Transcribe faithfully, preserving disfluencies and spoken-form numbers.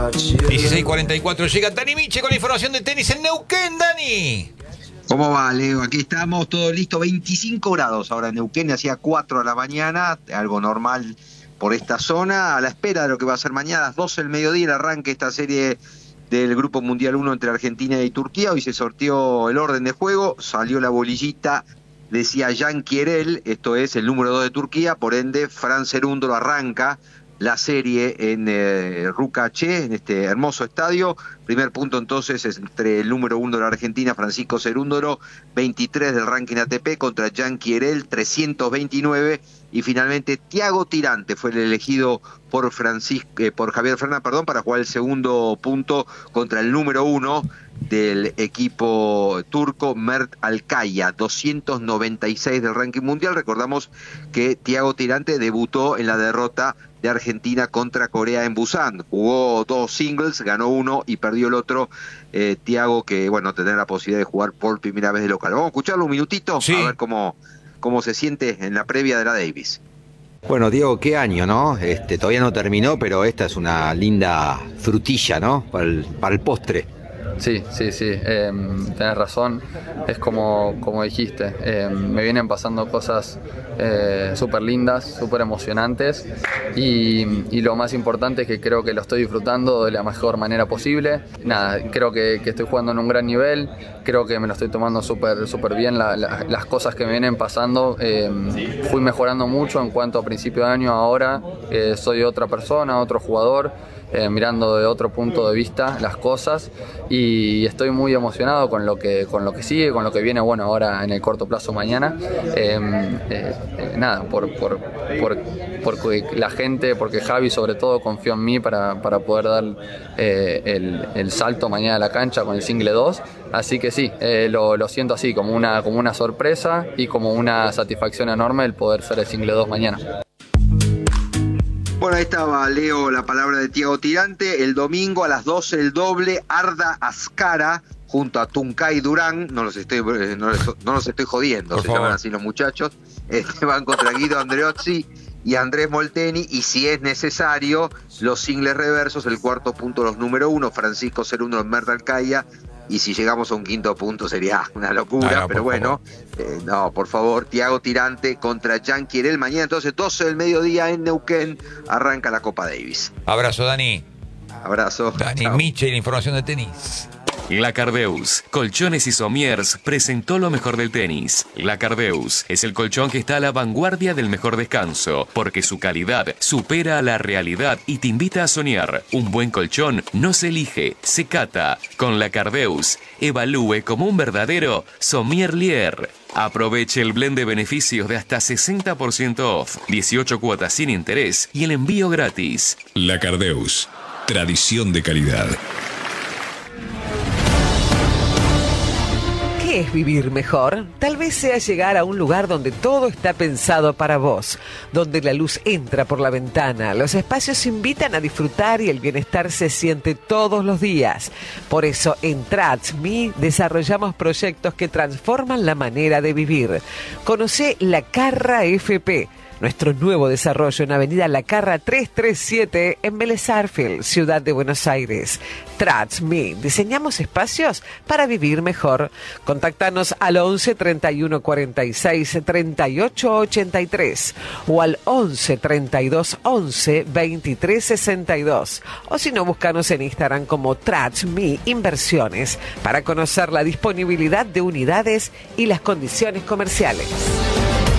dieciséis cuarenta y cuatro llega Dani Miche con la información de tenis en Neuquén. Dani. ¿Cómo va, Leo? Aquí estamos, todo listo, veinticinco grados ahora en Neuquén, hacía cuatro de la mañana, algo normal por esta zona, a la espera de lo que va a ser mañana a las doce del mediodía, el arranque esta serie del Grupo Mundial uno entre Argentina y Turquía. Hoy se sorteó el orden de juego, salió la bolillita, decía Jan Kierel, esto es el número dos de Turquía, por ende Fran Cerúndolo arranca la serie en eh, Rucaché, en este hermoso estadio. Primer punto entonces es entre el número uno de la Argentina, Francisco Cerúndolo, veintitrés del ranking A T P, contra Jan Kierel, trescientos veintinueve, y finalmente Thiago Tirante fue el elegido por Francisco, eh, por Javier Fernández, perdón, para jugar el segundo punto contra el número uno del equipo turco, Mert Alkaya, doscientos noventa y seis del ranking mundial. Recordamos que Thiago Tirante debutó en la derrota de Argentina contra Corea en Busan. Jugó dos singles, ganó uno y perdió el otro. Eh, Thiago, que bueno, tendrá la posibilidad de jugar por primera vez de local. Vamos a escucharlo un minutito, sí, a ver cómo, cómo se siente en la previa de la Davis. Bueno, Diego, qué año, ¿no? Este, todavía no terminó, pero esta es una linda frutilla, ¿no? Para el, para el postre. Sí, sí, sí, eh, tenés razón, es como, como dijiste, eh, me vienen pasando cosas eh, súper lindas, súper emocionantes y, y lo más importante es que creo que lo estoy disfrutando de la mejor manera posible. Nada, creo que, que estoy jugando en un gran nivel, creo que me lo estoy tomando súper súper bien, la, la, las cosas que me vienen pasando, eh, fui mejorando mucho en cuanto a principio de año a ahora, eh, soy otra persona, otro jugador. Eh, mirando de otro punto de vista las cosas y estoy muy emocionado con lo que con lo que sigue, con lo que viene, bueno, ahora en el corto plazo mañana. Eh, eh, eh, nada, por, por, por, porque la gente, porque Javi sobre todo confió en mí para, para poder dar eh, el, el salto mañana a la cancha con el single dos, así que sí, eh, lo, lo siento así, como una, como una sorpresa y como una satisfacción enorme el poder ser el single dos mañana. Bueno, ahí estaba, Leo, la palabra de Thiago Tirante. El domingo a las doce el doble, Arda Azcara junto a Tuncay Durán, no los estoy, no los, no los estoy jodiendo, Por se favor. llaman así los muchachos, este, van contra Guido Andreozzi y Andrés Molteni, y si es necesario, los singles reversos, el cuarto punto los número uno, Francisco Cerúndolo, Mert Alkaya, y si llegamos a un quinto punto sería una locura, ah, no, pero bueno, eh, no, por favor, Thiago Tirante contra Jan Kierel, mañana entonces doce del mediodía en Neuquén, arranca la Copa Davis. Abrazo, Dani. Abrazo. Dani Miche, la información de tenis. La Cardeus, Colchones y Somiers presentó lo mejor del tenis. La Cardeus es el colchón que está a la vanguardia del mejor descanso, porque su calidad supera a la realidad y te invita a soñar. Un buen colchón no se elige, se cata. Con La Cardeus, evalúe como un verdadero sommelier. Aproveche el blend de beneficios de hasta sesenta por ciento off, dieciocho cuotas sin interés y el envío gratis. La Cardeus, tradición de calidad. ¿Qué es vivir mejor? Tal vez sea llegar a un lugar donde todo está pensado para vos, donde la luz entra por la ventana, los espacios invitan a disfrutar y el bienestar se siente todos los días. Por eso en TransMe desarrollamos proyectos que transforman la manera de vivir. Conocé La Carra F P, nuestro nuevo desarrollo en Avenida La Carra trescientos treinta y siete en Vélez Sarsfield, Ciudad de Buenos Aires. TransMe, diseñamos espacios para vivir mejor. Contactanos al once treinta y uno cuarenta y seis treinta y ocho ochenta y tres o al once treinta y dos once veintitrés sesenta y dos, o si no, búscanos en Instagram como TransMe Inversiones para conocer la disponibilidad de unidades y las condiciones comerciales.